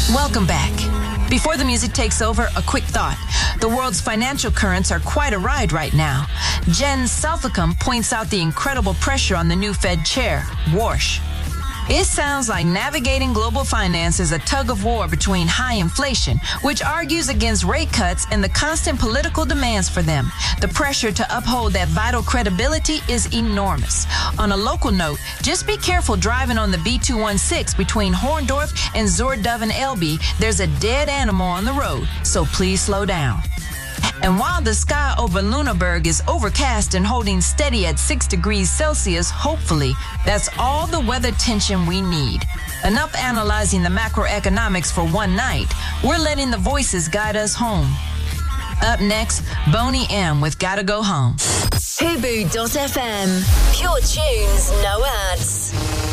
Welcome back. Before the music takes over, a quick thought. The world's financial currents are quite a ride right now. Jen Southacombe points out the incredible pressure on the new Fed chair, Warsh. It sounds like navigating global finance is a tug of war between high inflation, which argues against rate cuts, and the constant political demands for them. The pressure to uphold that vital credibility is enormous. On a local note, just be careful driving on the B216 between Horndorf and Zuurdorf-Elbe. There's a dead animal on the road, so please slow down. And while the sky over Lüneburg is overcast and holding steady at 6 degrees Celsius, hopefully, that's all the weather tension we need. Enough analyzing the macroeconomics for one night. We're letting the voices guide us home. Up next, Boney M with Gotta Go Home. Fubu.fm. Pure tunes, no ads.